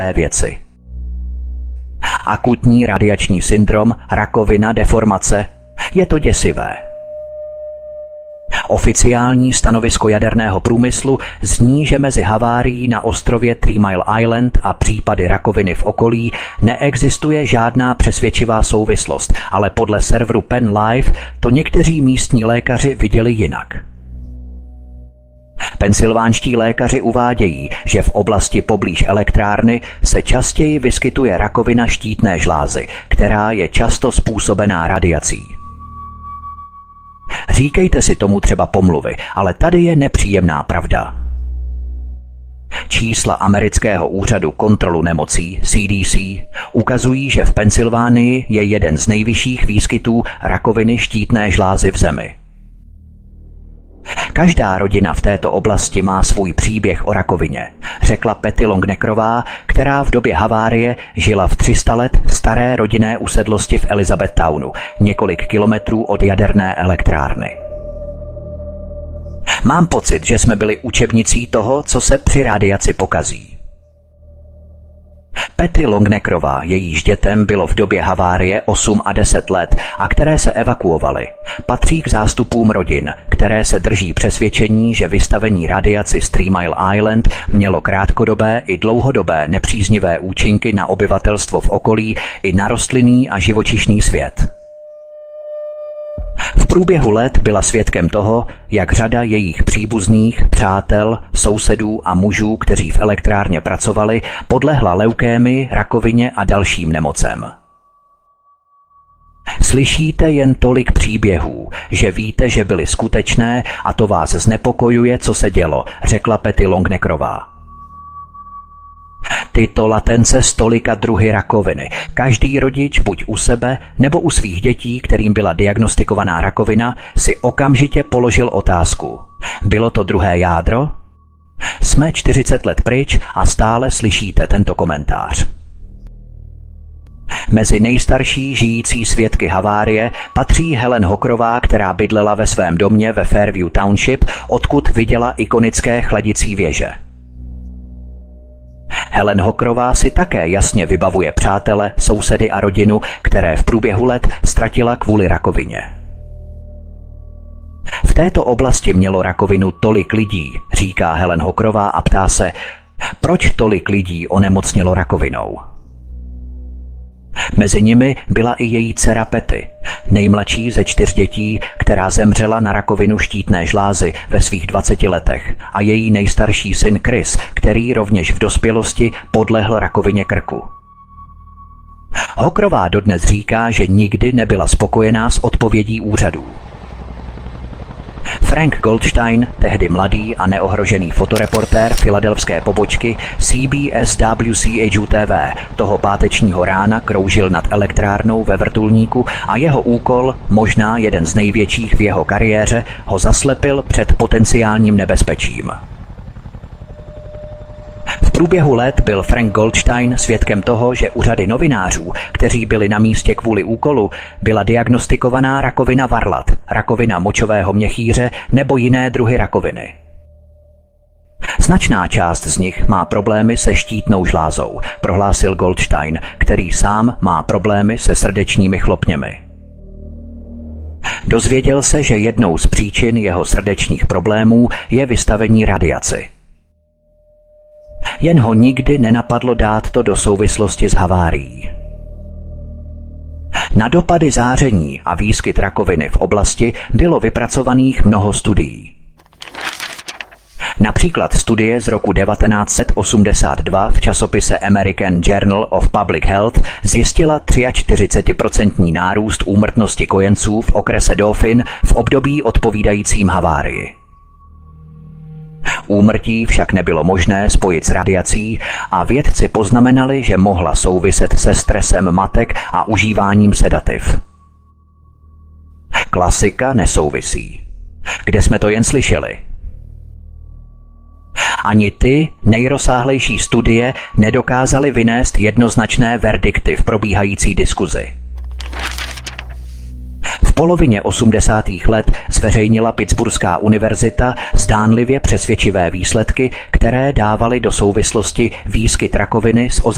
věci. Akutní radiační syndrom, rakovina, deformace. Je to děsivé. Oficiální stanovisko jaderného průmyslu zní, že mezi havárií na ostrově Three Mile Island a případy rakoviny v okolí neexistuje žádná přesvědčivá souvislost, ale podle serveru Penn Live to někteří místní lékaři viděli jinak. Pensylvánští lékaři uvádějí, že v oblasti poblíž elektrárny se častěji vyskytuje rakovina štítné žlázy, která je často způsobená radiací. Říkejte si tomu třeba pomluvy, ale tady je nepříjemná pravda. Čísla amerického úřadu kontrolu nemocí CDC ukazují, že v Pensylvánii je jeden z nejvyšších výskytů rakoviny štítné žlázy v zemi. Každá rodina v této oblasti má svůj příběh o rakovině, řekla Patty Longneckerová, která v době havárie žila v 300 let staré rodinné usedlosti v Elizabethtownu, několik kilometrů od jaderné elektrárny. Mám pocit, že jsme byli učebnicí toho, co se při radiaci pokazí. Patty Longneckerová, jejíž dětem bylo v době havárie 8 a 10 let a které se evakuovaly, patří k zástupům rodin, které se drží přesvědčení, že vystavení radiaci z Three Mile Island mělo krátkodobé i dlouhodobé nepříznivé účinky na obyvatelstvo v okolí i na rostlinný a živočišný svět. V průběhu let byla svědkem toho, jak řada jejich příbuzných, přátel, sousedů a mužů, kteří v elektrárně pracovali, podlehla leukémii, rakovině a dalším nemocem. Slyšíte jen tolik příběhů, že víte, že byly skutečné a to vás znepokojuje, co se dělo, řekla Patty Longneckerová. Tyto latence s tolika druhy rakoviny. Každý rodič, buď u sebe nebo u svých dětí, kterým byla diagnostikovaná rakovina, si okamžitě položil otázku. Bylo to druhé jádro? Jsme 40 let pryč a stále slyšíte tento komentář. Mezi nejstarší žijící svědky havárie patří Helen Hockerová, která bydlela ve svém domě ve Fairview Township, odkud viděla ikonické chladicí věže. Helen Hockerová si také jasně vybavuje přátele, sousedy a rodinu, které v průběhu let ztratila kvůli rakovině. V této oblasti mělo rakovinu tolik lidí, říká Helen Hockerová a ptá se, proč tolik lidí onemocnělo rakovinou. Mezi nimi byla i její dcera Patty, nejmladší ze 4 dětí, která zemřela na rakovinu štítné žlázy ve svých 20 letech, a její nejstarší syn Chris, který rovněž v dospělosti podlehl rakovině krku. Hockerová dodnes říká, že nikdy nebyla spokojená s odpovědí úřadů. Frank Goldstein, tehdy mladý a neohrožený fotoreportér filadelfské pobočky CBS WCHU-TV, toho pátečního rána kroužil nad elektrárnou ve vrtulníku a jeho úkol, možná jeden z největších v jeho kariéře, ho zaslepil před potenciálním nebezpečím. V průběhu let byl Frank Goldstein svědkem toho, že u řady novinářů, kteří byli na místě kvůli úkolu, byla diagnostikovaná rakovina varlat, rakovina močového měchýře nebo jiné druhy rakoviny. Značná část z nich má problémy se štítnou žlázou, prohlásil Goldstein, který sám má problémy se srdečními chlopněmi. Dozvěděl se, že jednou z příčin jeho srdečních problémů je vystavení radiaci. Jen ho nikdy nenapadlo dát to do souvislosti s havárií. Na dopady záření a výskyt rakoviny v oblasti bylo vypracovaných mnoho studií. Například studie z roku 1982 v časopise American Journal of Public Health zjistila 43% nárůst úmrtnosti kojenců v okrese Dauphin v období odpovídajícím havárii. Úmrtí však nebylo možné spojit s radiací a vědci poznamenali, že mohla souviset se stresem matek a užíváním sedativ. Klasika nesouvisí. Kde jsme to jen slyšeli? Ani ty nejrozsáhlejší studie nedokázaly vynést jednoznačné verdikty v probíhající diskuzi. V polovině 80. let zveřejnila Pittsburghská univerzita zdánlivě přesvědčivé výsledky, které dávaly do souvislosti výskyt rakoviny s